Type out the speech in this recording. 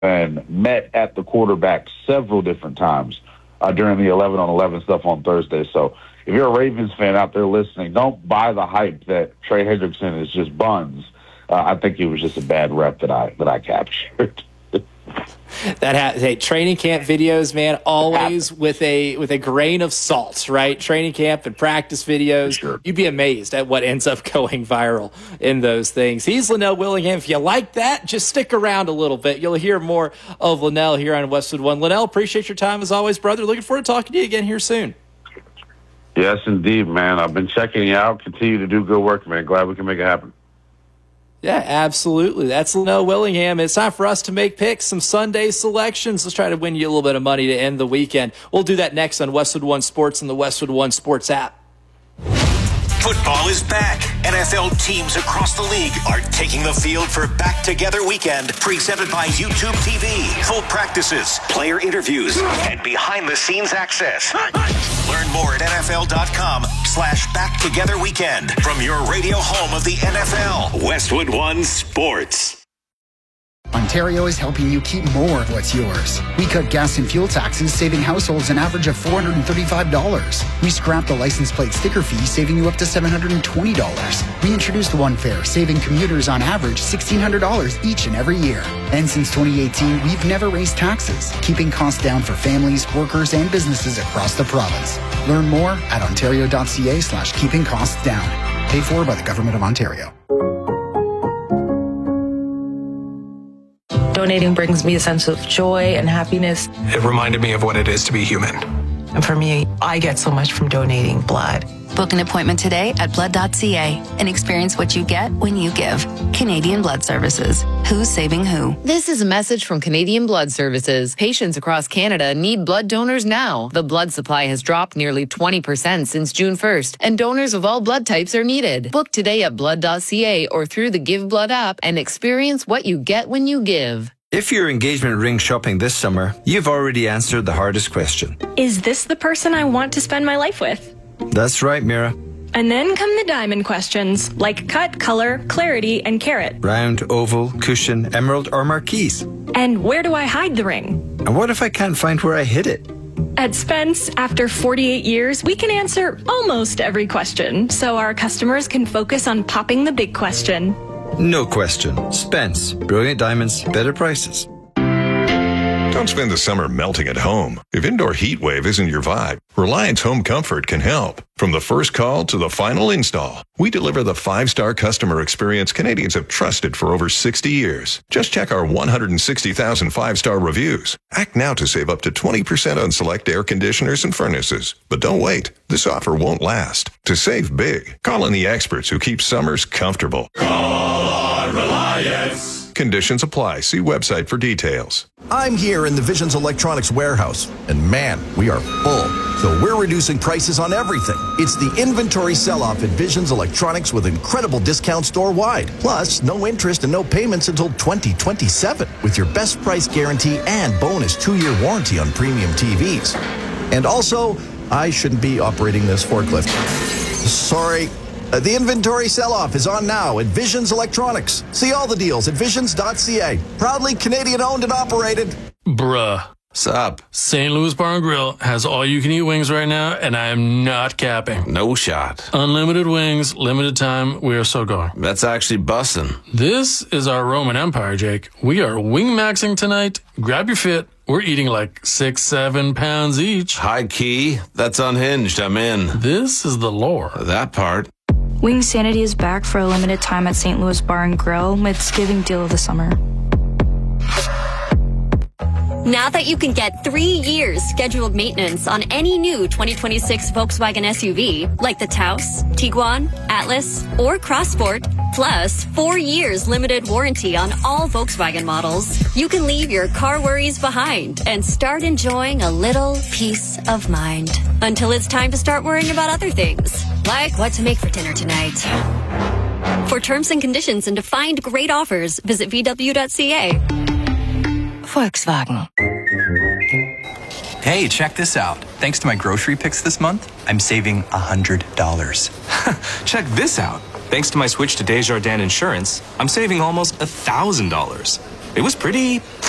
and met at the quarterback several different times during the 11-on-11 stuff on Thursday. So if you're a Ravens fan out there listening, don't buy the hype that Trey Hendrickson is just buns. I think it was just a bad rep that I captured. Hey, training camp videos, man, always with a grain of salt, right? Training camp and practice videos. Sure. You'd be amazed at what ends up going viral in those things. He's Linnell Willingham. If you like that, just stick around a little bit. You'll hear more of Linnell here on Westwood One. Linnell, appreciate your time as always, brother. Looking forward to talking to you again here soon. Yes, indeed, man. I've been checking you out. Continue to do good work, man. Glad we can make it happen. Yeah, absolutely. That's Linnell Willingham. It's time for us to make picks, some Sunday selections. Let's try to win you a little bit of money to end the weekend. We'll do that next on Westwood One Sports and the Westwood One Sports app. Football is back. NFL teams across the league are taking the field for Back Together Weekend, presented by YouTube TV. Full practices, player interviews, and behind-the-scenes access. Learn more at NFL.com/BackTogetherWeekend from your radio home of the NFL. Westwood One Sports. Ontario is helping you keep more of what's yours. We cut gas and fuel taxes, saving households an average of $435. We scrapped the license plate sticker fee, saving you up to $720. We introduced One Fare, saving commuters on average $1,600 each and every year. And since 2018, we've never raised taxes, keeping costs down for families, workers, and businesses across the province. Learn more at ontario.ca/keeping costs down. Paid for by the Government of Ontario. Donating brings me a sense of joy and happiness. It reminded me of what it is to be human. And for me, I get so much from donating blood. Book an appointment today at blood.ca and experience what you get when you give. Canadian Blood Services. Who's saving who? This is a message from Canadian Blood Services. Patients across Canada need blood donors now. The blood supply has dropped nearly 20% since June 1st, and donors of all blood types are needed. Book today at blood.ca or through the Give Blood app and experience what you get when you give. If you're engagement ring shopping this summer, you've already answered the hardest question. Is this the person I want to spend my life with? That's right, Mira. And then come the diamond questions, like cut, color, clarity, and carat. Round, oval, cushion, emerald, or marquise. And where do I hide the ring? And what if I can't find where I hid it? At Spence, after 48 years, we can answer almost every question, so our customers can focus on popping the big question. No question. Spence. Brilliant diamonds, better prices. Don't spend the summer melting at home. If indoor heat wave isn't your vibe, Reliance Home Comfort can help. From the first call to the final install, we deliver the 5-star customer experience Canadians have trusted for over 60 years. Just check our 160,000 5-star reviews. Act now to save up to 20% on select air conditioners and furnaces. But don't wait. This offer won't last. To save big, call in the experts who keep summers comfortable. Call on Reliance. Conditions apply. See website for details. I'm here in the Visions Electronics warehouse, and man, we are full. So we're reducing prices on everything. It's the inventory sell-off at Visions Electronics with incredible discounts store-wide. Plus, no interest and no payments until 2027 with your best price guarantee and bonus 2-year warranty on premium TVs. And also, I shouldn't be operating this forklift. Sorry. The inventory sell-off is on now at Visions Electronics. See all the deals at visions.ca. Proudly Canadian-owned and operated. Bruh. Sup? St. Louis Bar and Grill has all-you-can-eat wings right now, and I am not capping. No shot. Unlimited wings, limited time, we are so going. That's actually bussin'. This is our Roman Empire, Jake. We are wing-maxing tonight. Grab your fit. We're eating like 6-7 pounds each. High key. That's unhinged. I'm in. This is the lore. That part. Wing Sanity is back for a limited time at St. Louis Bar and Grill with Thanksgiving deal of the summer. Now that you can get 3 years scheduled maintenance on any new 2026 Volkswagen SUV, like the Taos, Tiguan, Atlas, or Crossport, plus 4 years limited warranty on all Volkswagen models, you can leave your car worries behind and start enjoying a little peace of mind. Until it's time to start worrying about other things, like what to make for dinner tonight. For terms and conditions and to find great offers, visit VW.ca. Volkswagen. Hey, check this out. Thanks to my grocery picks this month, I'm saving $100. Check this out. Thanks to my switch to Desjardins Insurance, I'm saving almost $1,000. It was pretty